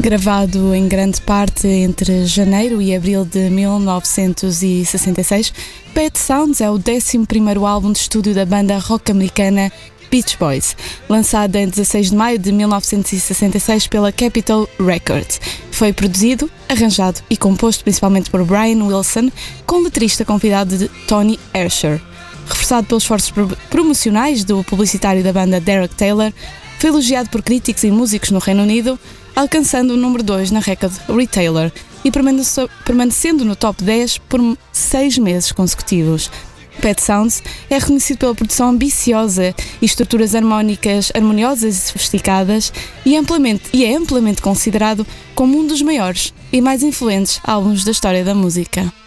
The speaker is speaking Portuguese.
Gravado em grande parte entre janeiro e abril de 1966, Pet Sounds é o 11º álbum de estúdio da banda rock americana Beach Boys, lançado em 16 de maio de 1966 pela Capitol Records. Foi produzido, arranjado e composto principalmente por Brian Wilson, com letrista convidado de Tony Asher. Reforçado pelos esforços promocionais do publicitário da banda Derek Taylor, foi elogiado por críticos e músicos no Reino Unido, alcançando o número 2 na Record Retailer e permanecendo no top 10 por 6 meses consecutivos. Pet Sounds é reconhecido pela produção ambiciosa e estruturas harmoniosas e sofisticadas e é amplamente considerado como um dos maiores e mais influentes álbuns da história da música.